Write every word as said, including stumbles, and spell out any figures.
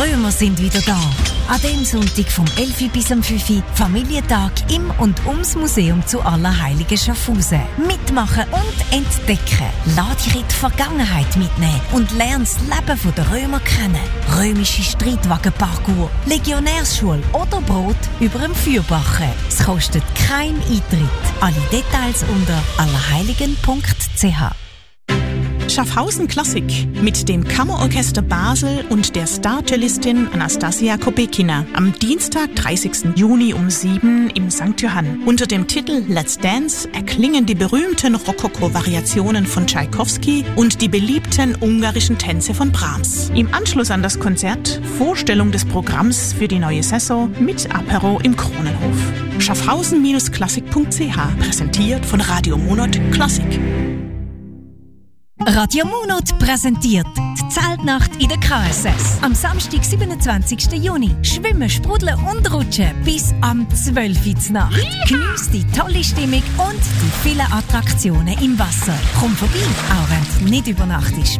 Römer sind wieder da. An dem Sonntag vom elf bis am fünf Familientag im und ums Museum zu Allerheiligen Schaffhausen. Mitmachen und entdecken. Lass dich in die Vergangenheit mitnehmen und lern das Leben der Römer kennen. Römische Streitwagenparcours, Legionärsschule oder Brot über dem Feuerbachen. Es kostet keinen Eintritt. Alle Details unter allerheiligen punkt c h. Schaffhausen Klassik mit dem Kammerorchester Basel und der Star-Cellistin Anastasia Kobekina am Dienstag, dreißigsten Juni um sieben im Sankt Johann. Unter dem Titel Let's Dance erklingen die berühmten Rokoko-Variationen von Tschaikowski und die beliebten ungarischen Tänze von Brahms. Im Anschluss an das Konzert Vorstellung des Programms für die neue Saison mit Apero im Kronenhof. Schaffhausen Klassik punkt c h, präsentiert von Radio Monat Klassik. Radio Monat präsentiert die Zeltnacht in der K S S. Am Samstag, siebenundzwanzigsten Juni. Schwimmen, sprudeln und rutschen bis am zwölften Uhr Nacht. Geniess die tolle Stimmung und die vielen Attraktionen im Wasser. Komm vorbei, auch wenn du nicht übernachtest.